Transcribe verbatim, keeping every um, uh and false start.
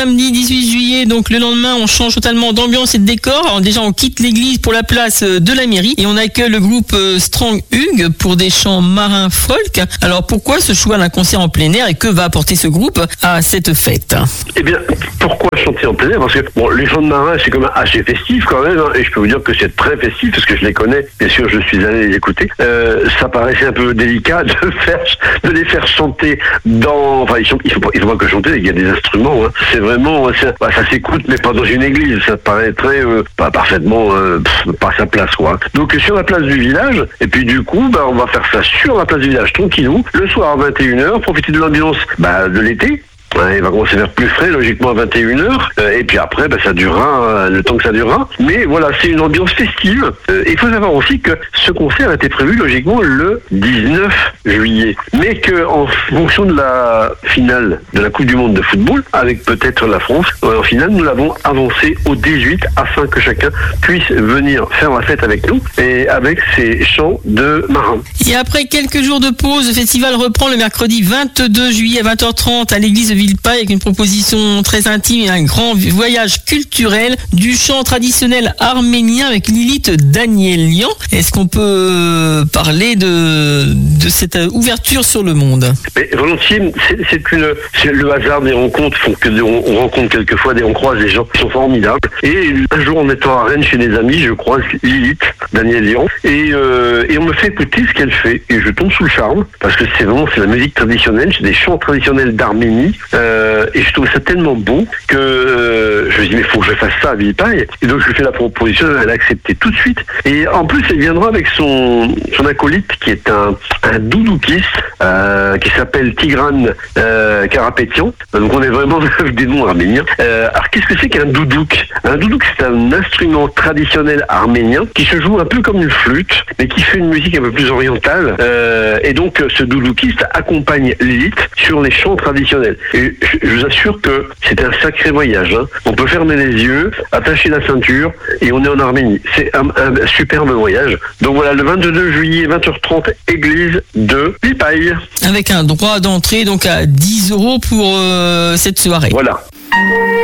Samedi dix-huit juillet, donc le lendemain, on change totalement d'ambiance et de décor. Alors déjà, on quitte l'église pour la place de la mairie et on accueille le groupe Strong Hugues pour des chants marins folk. Alors pourquoi ce choix d'un concert en plein air et que va apporter ce groupe à cette fête? Eh bien, pourquoi chanter en plein air? Parce que bon, les chants de marins, c'est quand même assez festif quand même, hein, et je peux vous dire que c'est très festif parce que je les connais. Bien sûr, je suis allé les écouter. Euh, ça paraissait un peu délicat de faire, de les faire chanter dans. Enfin, il faut, il faut, pas, il faut pas que chanter. Il y a des instruments. Hein. C'est vraiment, c'est, bah, ça s'écoute, mais pas dans une église. Ça paraîtrait euh, pas parfaitement euh, pff, pas sa place, quoi. Donc sur la place du village. Et puis du coup, bah, on va faire ça sur la place du village, tranquillou. Le soir à vingt et une heures, profiter de l'ambiance bah, de l'été. Ouais, il va commencer à faire plus frais, logiquement, à vingt et une heures. Euh, et puis après, bah, ça durera euh, le temps que ça durera. Mais voilà, c'est une ambiance festive. Euh, il faut savoir aussi que ce concert était prévu, logiquement, le dix-neuf juillet. Mais qu'en fonction de la finale de la Coupe du Monde de football, avec peut-être la France, euh, en finale, nous l'avons avancé au dix-huit afin que chacun puisse venir faire la fête avec nous et avec ses chants de marins. Et après quelques jours de pause, le festival reprend le mercredi vingt-deux juillet à vingt heures trente à l'église de Villepinte avec une proposition très intime et un grand voyage culturel du chant traditionnel arménien avec Lilith Danielian. Est-ce qu'on peut parler de, de cette ouverture sur le monde? Mais volontiers, c'est, c'est une, c'est le hasard des rencontres font que on, on rencontre quelquefois des, on croise des gens qui sont formidables. Et un jour, en étant à Rennes chez des amis, je croise Lilith Danielian et, euh, et on me fait écouter ce qu'elle fait et je tombe sous le charme parce que c'est vraiment c'est la musique traditionnelle, c'est des chants traditionnels d'Arménie. Euh, et je trouve ça tellement beau que euh, je me dis mais faut que je fasse ça à Villepinte. Et donc je lui fais la proposition, elle a accepté tout de suite. Et en plus elle viendra avec son son acolyte qui est un, un doudoukiste euh, qui s'appelle Tigran euh, Karapetian. Donc on est vraiment avec des noms arméniens. Euh, alors qu'est-ce que c'est qu'un doudouk? Un doudouk c'est un instrument traditionnel arménien qui se joue un peu comme une flûte mais qui fait une musique un peu plus orientale. Euh, et donc ce doudoukiste accompagne Lilith sur les chants traditionnels. Et je vous assure que c'est un sacré voyage. Hein. On peut fermer les yeux, attacher la ceinture et on est en Arménie. C'est un, un superbe voyage. Donc voilà, le vingt-deux juillet, vingt heures trente, église de Villepinte. Avec un droit d'entrée donc à dix euros pour euh, cette soirée. Voilà.